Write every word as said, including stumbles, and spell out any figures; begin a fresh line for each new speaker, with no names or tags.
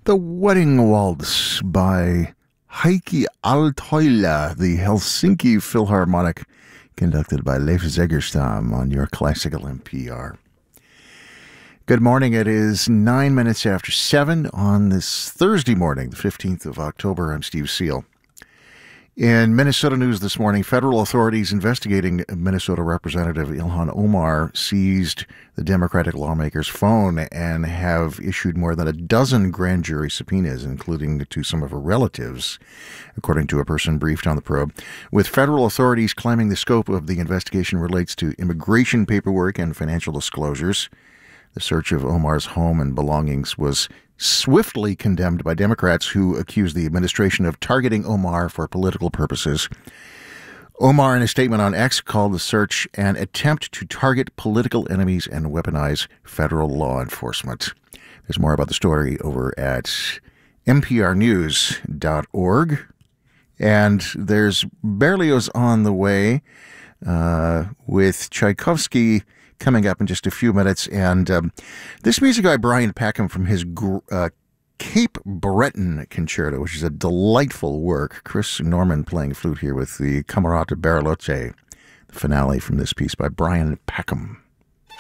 The Wedding Waltz by Heikki Aaltoila, the Helsinki Philharmonic, conducted by Leif Zegerstam on your classical N P R. Good morning. It is nine minutes after seven on this Thursday morning, the fifteenth of October. I'm Steve Seal. In Minnesota news this morning, federal authorities investigating Minnesota Representative Ilhan Omar seized the Democratic lawmaker's phone and have issued more than a dozen grand jury subpoenas, including to some of her relatives, according to a person briefed on the probe, with federal authorities claiming the scope of the investigation relates to immigration paperwork and financial disclosures. The search of Omar's home and belongings was swiftly condemned by Democrats who accused the administration of targeting Omar for political purposes. Omar, in a statement on X, called the search an attempt to target political enemies and weaponize federal law enforcement. There's more about the story over at N P R news dot org. And there's Berlioz on the way uh, with Tchaikovsky coming up in just a few minutes. And um, this music by Brian Peckham from his uh, Cape Breton Concerto, which is a delightful work. Chris Norman playing flute here with the Camerata Bariloche, the finale from this piece by Brian Peckham.